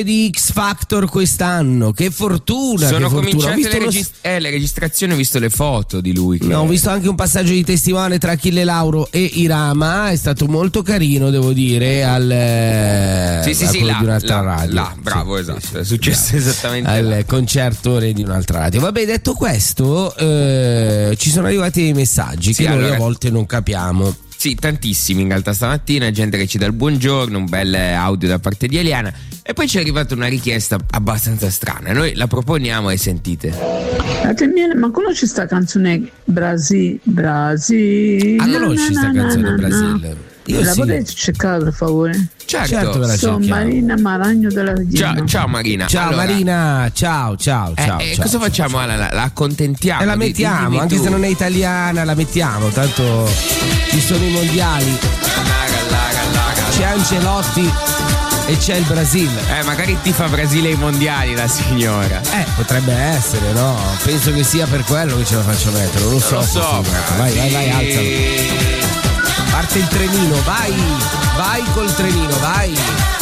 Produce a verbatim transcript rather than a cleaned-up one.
di X Factor quest'anno, che fortuna. Sono che cominciate fortuna. le, Lo... regist- eh, le registrazioni, ho visto le foto di lui che... No, ho visto anche un passaggio di testimone tra Achille Lauro e Irama, è stato molto carino, devo dire, al sì sì sì là, di un'altra là, radio. là, bravo, sì, esatto, sì, è successo sì, esattamente al là. concertore di un'altra radio. Vabbè, detto questo, eh, ci sono arrivati dei messaggi Sì, che allora... noi a volte non capiamo. Sì, tantissimi in realtà stamattina, gente che ci dà il buongiorno, un bel audio da parte di Eliana, e poi ci è arrivata una richiesta abbastanza strana, noi la proponiamo e sentite. Daniele, ma conosci sta canzone Brasil? Brasil? Ah, conosci sta canzone Brasil? Io la sì. Potete cercare per favore? Certo, certo sono Marina Maragno della Regina. Ciao, ciao Marina. Ciao allora, Marina, ciao ciao ciao. Eh, ciao cosa ciao, facciamo? ciao. La, la, la accontentiamo. E la mettiamo, di, di, anche tu. se non è italiana, la mettiamo, tanto ci sono i mondiali. Laga, laga, laga. C'è Ancelotti e c'è il Brasile. Eh, magari ti fa Brasile ai mondiali la signora. Eh, potrebbe essere, no? Penso che sia per quello che ce la faccio mettere, non lo so. Non lo so, vai, vai, vai, alzalo. Parte il trenino, vai, vai col trenino, vai.